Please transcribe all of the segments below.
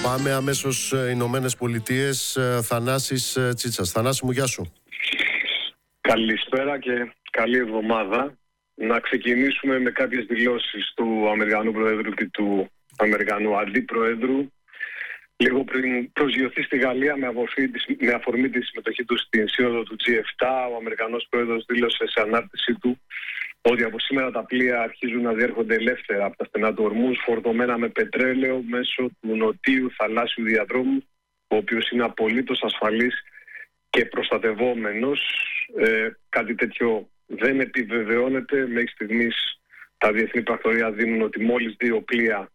Πάμε αμέσως Ηνωμένες Πολιτείες. Θανάσης Τσίτσας. Θανάση μου, γεια σου. Καλησπέρα και καλή εβδομάδα. Να ξεκινήσουμε με κάποιες δηλώσεις του Αμερικανού Προέδρου και του Αμερικανού Αντιπροέδρου. Λίγο πριν προσγειωθεί στη Γαλλία με αφορμή τη συμμετοχή του στην σύνοδο του G7, ο Αμερικανός Πρόεδρος δήλωσε σε ανάρτησή του ότι από σήμερα τα πλοία αρχίζουν να διέρχονται ελεύθερα από τα στενά του Ορμούζ, φορτωμένα με πετρέλαιο μέσω του νοτίου θαλάσσιου διαδρόμου, ο οποίος είναι απολύτως ασφαλής και προστατευόμενος. Κάτι τέτοιο δεν επιβεβαιώνεται. Μέχρι στιγμής τα διεθνή πρακτορία δίνουν ότι μόλις 2 πλοία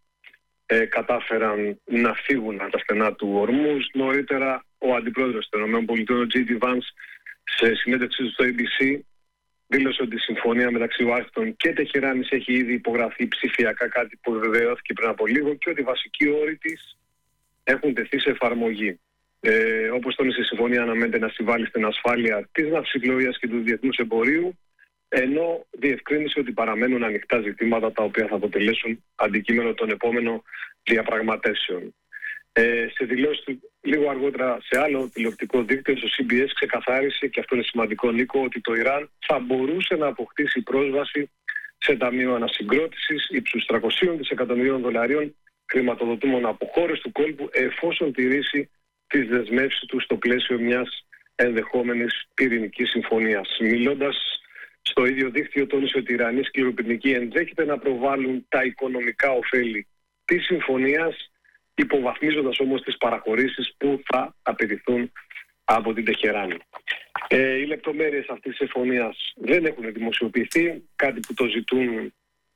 κατάφεραν να φύγουν από τα στενά του Ορμούζ. Νωρίτερα ο Αντιπρόεδρος των ΗΠΑ, ο J.D. Vance, σε συνέντευξή του στο ABC, δήλωσε ότι η συμφωνία μεταξύ Ουάσιγκτον και Τεχεράνης έχει ήδη υπογραφεί ψηφιακά, κάτι που βεβαιώθηκε πριν από λίγο, και ότι οι βασικοί όροι της έχουν τεθεί σε εφαρμογή. Όπως τόνισε, η συμφωνία αναμένεται να συμβάλλει στην ασφάλεια της ναυσιπλοείας και του διεθνούς εμπορίου, ενώ διευκρίνησε ότι παραμένουν ανοιχτά ζητήματα τα οποία θα αποτελέσουν αντικείμενο των επόμενων διαπραγματεύσεων. Σε δηλώσεις του λίγο αργότερα σε άλλο τηλεοπτικό δίκτυο, στο CBS, ξεκαθάρισε, και αυτό είναι σημαντικό, Νίκο, ότι το Ιράν θα μπορούσε να αποκτήσει πρόσβαση σε ταμείο ανασυγκρότησης ύψους $300 δισεκατομμυρίων χρηματοδοτούμενο από χώρες του κόλπου, εφόσον τηρήσει τις δεσμεύσεις του στο πλαίσιο μιας ενδεχόμενης πυρηνικής συμφωνίας. Μιλώντας στο ίδιο δίκτυο, τόνισε ότι οι Ιρανοί σκληροπυρηνικοί ενδέχεται να προβάλλουν τα οικονομικά ωφέλη της συμφωνίας, υποβαθμίζοντας όμως τις παραχωρήσεις που θα απαιτηθούν από την Τεχεράνη. Οι λεπτομέρειες αυτής της συμφωνίας δεν έχουν δημοσιοποιηθεί, κάτι που το ζητούν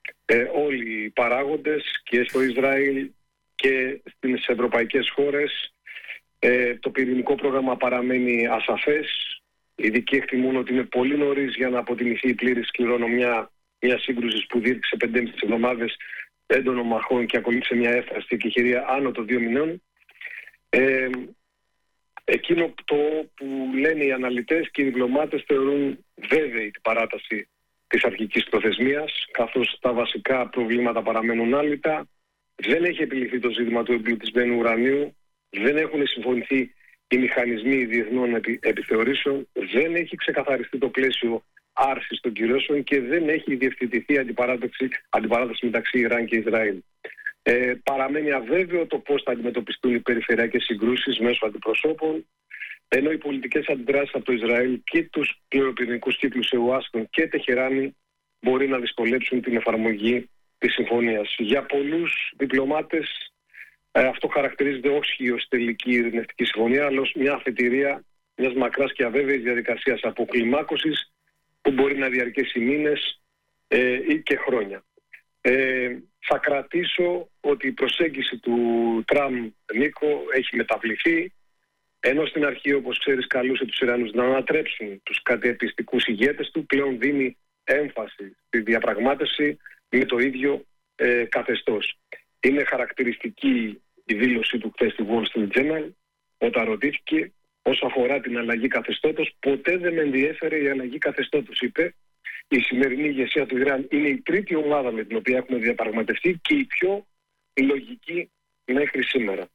όλοι οι παράγοντες και στο Ισραήλ και στις ευρωπαϊκές χώρες. Το πυρηνικό πρόγραμμα παραμένει ασαφές. Οι ειδικοί εκτιμούν ότι είναι πολύ νωρίς για να αποτιμηθεί η πλήρης κληρονομιά μιας σύγκρουσης που διήρκησε 5,5 εβδομάδες έντονων μαχών και ακολούθησε μια έφραστη εκεχηρία άνω των 2 μηνών. Εκείνο το που λένε οι αναλυτές και οι διπλωμάτες, θεωρούν βέβαιη την παράταση της αρχικής προθεσμίας, καθώς τα βασικά προβλήματα παραμένουν άλυτα. Δεν έχει επιληθεί το ζήτημα του εμπλουτισμένου ουρανίου, δεν έχουν συμφωνηθεί οι μηχανισμοί διεθνών επιθεωρήσεων, δεν έχει ξεκαθαριστεί το πλαίσιο άρσης των κυρώσεων και δεν έχει διευθετηθεί αντιπαράθεση μεταξύ Ιράν και Ισραήλ. Παραμένει αβέβαιο το πώς θα αντιμετωπιστούν οι περιφερειακές συγκρούσεις μέσω αντιπροσώπων, ενώ οι πολιτικές αντιδράσεις από το Ισραήλ και τους πληροπυρηνικούς κύκλους σε Ουάσιγκτον και Τεχεράνη μπορεί να δυσκολέψουν την εφαρμογή της συμφωνίας. Για πολλούς διπλωμάτες αυτό χαρακτηρίζεται όχι ως τελική ειρηνευτική συμφωνία, αλλά ως μια αφετηρία μιας μακράς και αβέβαιης διαδικασίας αποκλιμάκωσης που μπορεί να διαρκέσει μήνες ή και χρόνια. Θα κρατήσω ότι η προσέγγιση του Τραμπ, Νίκο, έχει μεταβληθεί, ενώ στην αρχή, όπως ξέρεις, καλούσε τους Ιρανούς να ανατρέψουν τους κατεπιστικούς ηγέτες του, πλέον δίνει έμφαση στη διαπραγμάτευση με το ίδιο καθεστώς. Είναι χαρακτηριστική η δήλωσή του χθες στη Wall Street Journal, όταν ρωτήθηκε όσο αφορά την αλλαγή καθεστώτος. «Ποτέ δεν με ενδιέφερε η αλλαγή καθεστώτος», είπε. «Η σημερινή ηγεσία του Ιράν είναι η τρίτη ομάδα με την οποία έχουμε διαπραγματευτεί και η πιο λογική μέχρι σήμερα».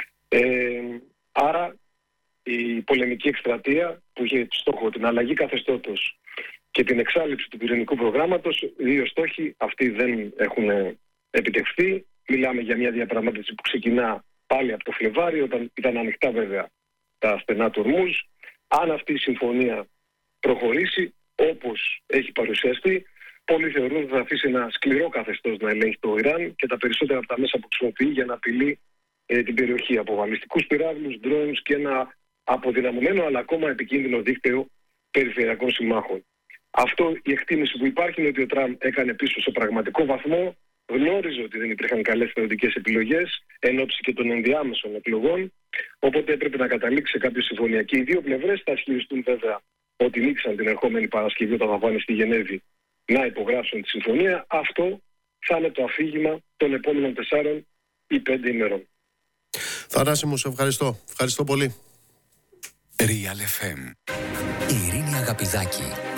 Άρα η πολεμική εκστρατεία που είχε στόχο την αλλαγή καθεστώτος και την εξάλληψη του πυρηνικού προγράμματος, 2 στόχοι αυτοί δεν έχουν επιτευχθεί. Μιλάμε για μια διαπραγμάτευση που ξεκινά πάλι από το Φλεβάρι, όταν ήταν ανοιχτά βέβαια τα στενά του Ορμούζ. Αν αυτή η συμφωνία προχωρήσει όπως έχει παρουσιαστεί, πολλοί θεωρούν ότι θα αφήσει ένα σκληρό καθεστώς να ελέγχει το Ιράν και τα περισσότερα από τα μέσα που χρησιμοποιεί για να απειλεί την περιοχή, από βαλιστικούς πυράβλους, drones και ένα αποδυναμωμένο αλλά ακόμα επικίνδυνο δίκτυο περιφερειακών συμμάχων. Αυτό, η εκτίμηση που υπάρχει, είναι ότι ο Τραμπ έκανε πίσω σε πραγματικό βαθμό. Γνώριζε ότι δεν υπήρχαν καλές θεωρητικές επιλογές εν ώψη και των ενδιάμεσων εκλογών, οπότε έπρεπε να καταλήξει σε κάποια συμφωνία. Και οι δύο πλευρές θα ισχυριστούν βέβαια ότι νίξαν την ερχόμενη Παρασκευή, όταν θα πάνε στη Γενέβη να υπογράψουν τη συμφωνία. Αυτό θα είναι το αφήγημα των επόμενων 4 ή 5 ημερών. Θανάση μου, σε ευχαριστώ. Ευχαριστώ πολύ. Real FM. Η Ειρήνη Αγαπηδάκη.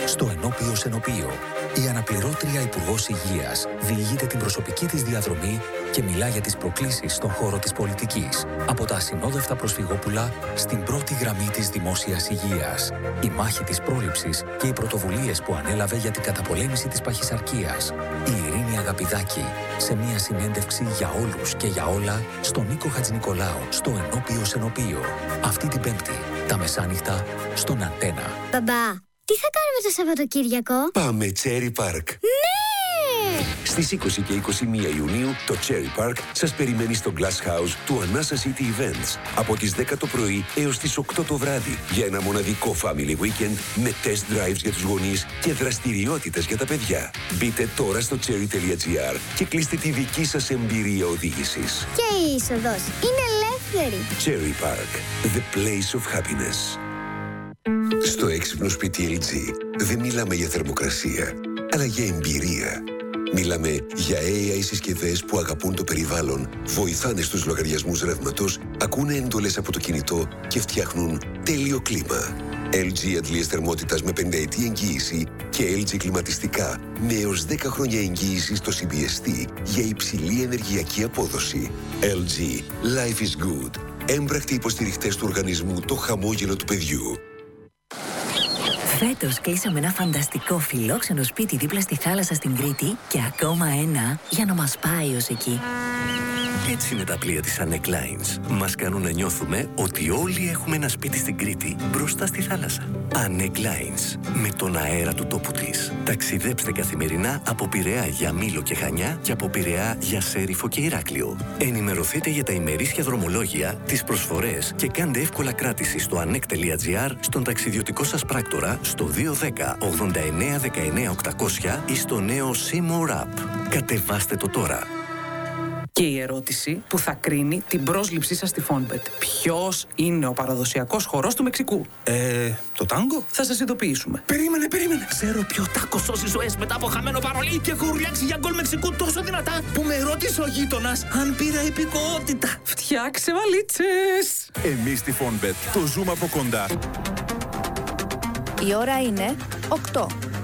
στο ενώπιο σενοπείο. Η αναπληρώτρια Υπουργός Υγείας διηγείται την προσωπική της διαδρομή και μιλά για τις προκλήσεις στον χώρο της πολιτικής. Από τα ασυνόδευτα προσφυγόπουλα στην πρώτη γραμμή της δημόσιας υγείας. Η μάχη της πρόληψης και οι πρωτοβουλίες που ανέλαβε για την καταπολέμηση της παχυσαρκίας. Η Ειρήνη Αγαπηδάκη σε μια συνέντευξη για όλους και για όλα στον Νίκο Χατζηνικολάου στο ενώπιο σενοπείο. Αυτή την Πέμπτη, τα μεσάνυχτα, στον Αντένα. Μπαμπά, τι θα κάνουμε το Σαββατοκύριακο? Πάμε Cherry Park. Ναι! Στις 20 και 21 Ιουνίου το Cherry Park σας περιμένει στο Glass House του Anasa City Events από τις 10 το πρωί έως τις 8 το βράδυ για ένα μοναδικό family weekend με test drives για τους γονείς και δραστηριότητες για τα παιδιά. Μπείτε τώρα στο cherry.gr και κλείστε τη δική σας εμπειρία οδήγησης. Και η είσοδος είναι ελεύθερη. Cherry Park, the place of happiness. Στο έξυπνο σπίτι LG δεν μιλάμε για θερμοκρασία, αλλά για εμπειρία. Μιλάμε για AI συσκευές που αγαπούν το περιβάλλον, βοηθάνε στους λογαριασμούς ρεύματος, ακούνε εντολές από το κινητό και φτιάχνουν τέλειο κλίμα. LG αντλίες θερμότητας με 5ετή εγγύηση και LG κλιματιστικά με έως 10 χρόνια εγγύηση στο CBST για υψηλή ενεργειακή απόδοση. LG. Life is good. Έμπρακτοι υποστηριχτές του οργανισμού Το Χαμόγελο του Παιδιού. Φέτος κλείσαμε ένα φανταστικό φιλόξενο σπίτι δίπλα στη θάλασσα στην Κρήτη και ακόμα ένα για να μας πάει ως εκεί. Έτσι είναι τα πλοία της Anek Lines. Μας κάνουν να νιώθουμε ότι όλοι έχουμε ένα σπίτι στην Κρήτη, μπροστά στη θάλασσα. Anek Lines, με τον αέρα του τόπου της. Ταξιδέψτε καθημερινά από Πειραιά για Μήλο και Χανιά και από Πειραιά για Σέριφο και Ηράκλειο. Ενημερωθείτε για τα ημερήσια δρομολόγια, τις προσφορές και κάντε εύκολα κράτηση στο anek.gr, στον ταξιδιωτικό σας πράκτορα, στο 210 89 19 800 ή στο νέο Seymour App. Κατεβάστε το τώρα. Και η ερώτηση που θα κρίνει την πρόσληψή σας στη Fonbet. Ποιος είναι ο παραδοσιακός χορός του Μεξικού? Το τάγκο? Θα σας ειδοποιήσουμε. Περίμενε. Ξέρω ποιο τάκο σώσει ζωές μετά από χαμένο παρολί και έχω ουρλιάξει για γκολ Μεξικού τόσο δυνατά που με ρώτησε ο γείτονας αν πήρα υπηκοότητα. Φτιάξε βαλίτσες. Εμείς στη Fonbet το ζούμε από κοντά. Η ώρα είναι 8.